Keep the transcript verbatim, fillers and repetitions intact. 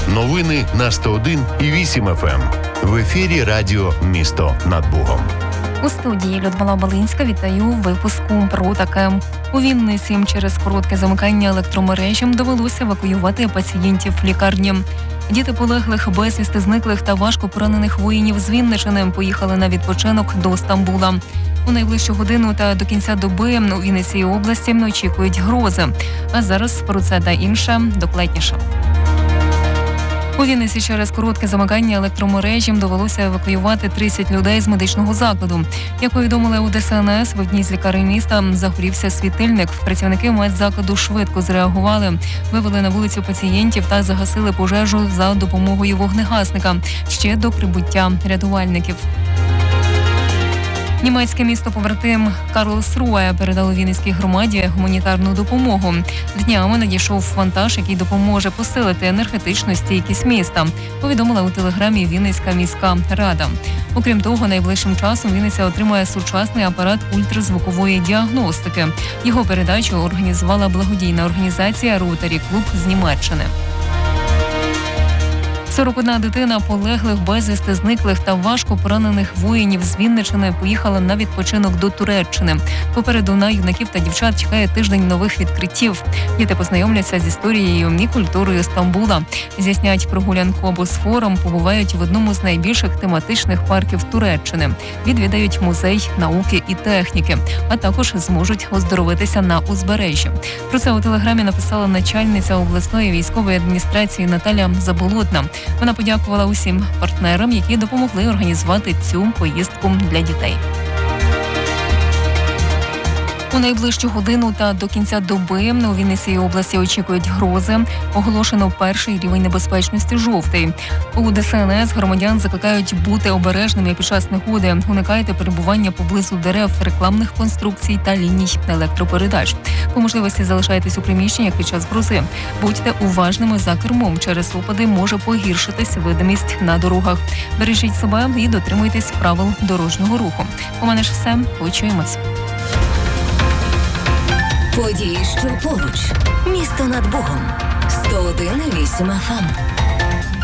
Новини на сто один і вісім еф ем. В ефірі радіо «Місто над Богом». У студії Людмила Балинська. Вітаю у випуску про таке. У Вінниці через коротке замикання електромережі довелося евакуювати пацієнтів в лікарні. Діти полеглих, безвісти зниклих та важко поранених воїнів з Вінниччини поїхали на відпочинок до Стамбула. У найближчу годину та до кінця доби у Вінниці і області очікують грози. А зараз про це та інше докладніше. У Вінниці через коротке замикання електромережі довелося евакуювати тридцять людей з медичного закладу. Як повідомили у Де Ес Ен Ес, в одній з лікарень міста загорівся світильник. Працівники медзакладу швидко зреагували, вивели на вулицю пацієнтів та загасили пожежу за допомогою вогнегасника ще до прибуття рятувальників. Німецьке місто-побратим Карлсруе передало Вінницькій громаді гуманітарну допомогу. Днями надійшов вантаж, який допоможе посилити енергетичну стійкість міста, повідомила у телеграмі Вінницька міська рада. Окрім того, найближчим часом Вінниця отримає сучасний апарат ультразвукової діагностики. Його передачу організувала благодійна організація «Ротарі Клуб» з Німеччини. сорок одна дитина полеглих, безвісти зниклих та важко поранених воїнів з Вінниччини поїхала на відпочинок до Туреччини. Попереду на юнаків та дівчат чекає тиждень нових відкриттів. Діти познайомляться з історією і культурою Стамбула, здійснять прогулянку Босфором, побувають в одному з найбільших тематичних парків Туреччини, відвідають музей науки і техніки, а також зможуть оздоровитися на узбережжі. Про це у телеграмі написала начальниця обласної військової адміністрації Наталя Заболотна. Вона подякувала усім партнерам, які допомогли організувати цю поїздку для дітей. У найближчу годину та до кінця доби у Вінниці і області очікують грози. Оголошено перший рівень небезпечності – жовтий. У Де Ес Ен Ес громадян закликають бути обережними під час негоди. Уникайте перебування поблизу дерев, рекламних конструкцій та ліній електропередач. По можливості залишайтесь у приміщеннях під час грози. Будьте уважними за кермом. Через опади може погіршитись видимість на дорогах. Бережіть себе і дотримуйтесь правил дорожнього руху. У мене ж все. Почуємось. Події, що поруч. Місто над Богом. сто один і вісім еф ем.